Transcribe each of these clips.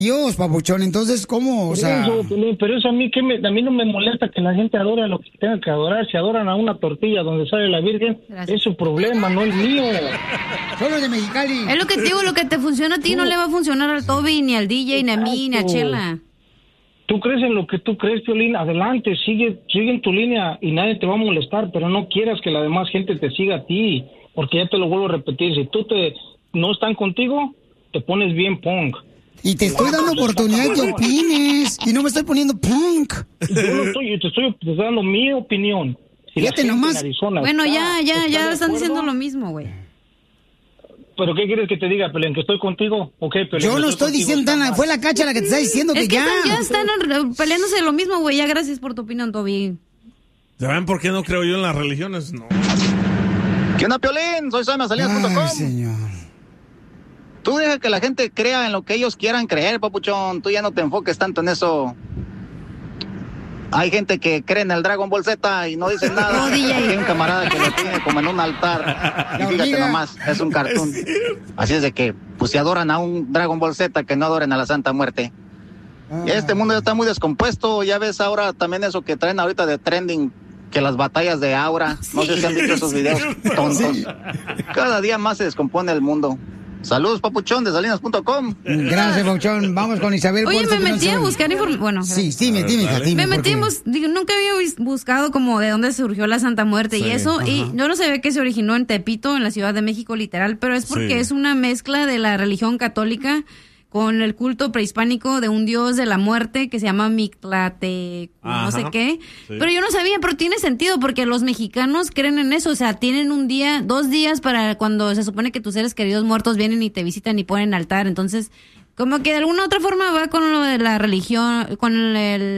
Dios, papuchón, entonces, ¿cómo? O sea... Pero eso a mí no me molesta que la gente adore a lo que tenga que adorar. Si adoran a una tortilla donde sale la Virgen, es su problema, no el mío. Solo de Mexicali. Es lo que te digo, lo que te funciona a ti no le va a funcionar al Toby, ni al DJ, ni a mí, ni a Chela. Tú crees en lo que tú crees, Piolín, adelante, sigue en tu línea y nadie te va a molestar, pero no quieras que la demás gente te siga a ti, porque ya te lo vuelvo a repetir, si no están contigo, te pones bien punk. Y te estoy dando oportunidad que opines. Y no me estoy poniendo punk. Yo te estoy dando mi opinión. Fíjate nomás. Bueno, ya están diciendo lo mismo, güey. ¿Pero qué quieres que te diga, Pelén? ¿Que estoy contigo? Okay, Pelén, yo no estoy diciendo nada. Fue la Cacha la que te está diciendo que ya. Ya están peleándose de lo mismo, güey. Ya gracias por tu opinión, Toby. ¿Saben por qué no creo yo en las religiones? No. ¿Qué onda, Piolín? Soy SoyMasalinas.com. Señor. Tú deja que la gente crea en lo que ellos quieran creer, papuchón. Tú ya no te enfoques tanto en eso. Hay gente que cree en el Dragon Ball Z y no dicen nada. Hay un camarada que lo tiene como en un altar. Y fíjate nomás, es un cartoon. Así es de que, pues si adoran a un Dragon Ball Z, que no adoren a la Santa Muerte. Y este mundo ya está muy descompuesto. Ya ves ahora también eso que traen ahorita de trending, que las batallas de Aura. No sé si han visto esos videos tontos. Cada día más se descompone el mundo. Saludos, papuchón, de Salinas.com. Gracias, papuchón. Vamos con Isabel. Oye, me metí a buscar información. Bueno, sí, dime, hija. Me metí nunca había buscado como de dónde surgió la Santa Muerte y eso. Ajá. Y yo no sabía que se originó en Tepito, en la Ciudad de México, literal, pero es porque es una mezcla de la religión católica con el culto prehispánico de un dios de la muerte que se llama Mictlate, no sé qué. Sí. Pero yo no sabía, pero tiene sentido porque los mexicanos creen en eso. O sea, tienen 2 días para cuando se supone que tus seres queridos muertos vienen y te visitan y ponen altar. Entonces, como que de alguna otra forma va con lo de la religión, con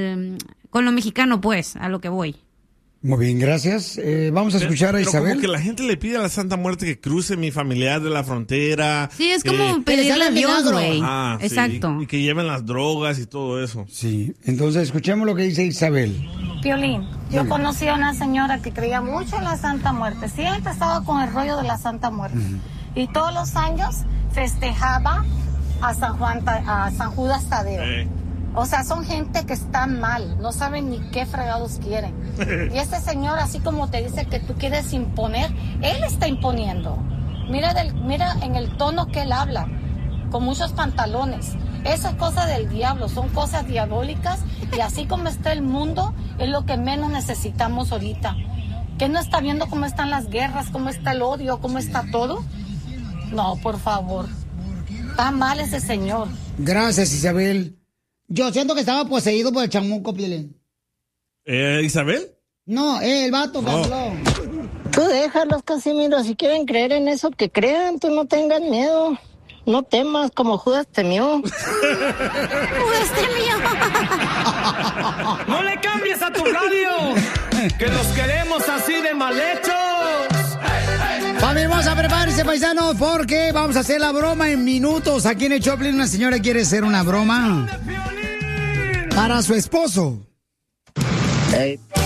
lo mexicano, pues, a lo que voy. Muy bien, gracias. Vamos a escuchar a Isabel. Como que la gente le pide a la Santa Muerte que cruce mi familiar de la frontera. Sí, es como pedirle a Dios, güey. Exacto. Sí, y que lleven las drogas y todo eso. Sí, entonces escuchemos lo que dice Isabel. Piolín, yo conocí a una señora que creía mucho en la Santa Muerte. Siempre estaba con el rollo de la Santa Muerte. Y todos los años festejaba a San Judas Tadeo. O sea, son gente que está mal, no saben ni qué fregados quieren. Y este señor, así como te dice que tú quieres imponer, él está imponiendo. Mira en el tono que él habla, con muchos pantalones. Esa es cosa del diablo, son cosas diabólicas. Y así como está el mundo, es lo que menos necesitamos ahorita. ¿Qué no está viendo cómo están las guerras, cómo está el odio, cómo está todo? No, por favor. Está mal ese señor. Gracias, Isabel. Yo siento que estaba poseído por el chamuco, Piolín. ¿Isabel? No, el vato que habló. Tú déjalos, Casimiro, si quieren creer en eso, que crean, tú no tengas miedo. No temas como Judas temió. ¡Judas temió! ¡No le cambies a tu radio! ¡Que los queremos así de mal hechos! Familia hermosa, prepárense, paisanos, porque vamos a hacer la broma en minutos. Aquí en el Choplin una señora quiere hacer una broma para su esposo. Hey,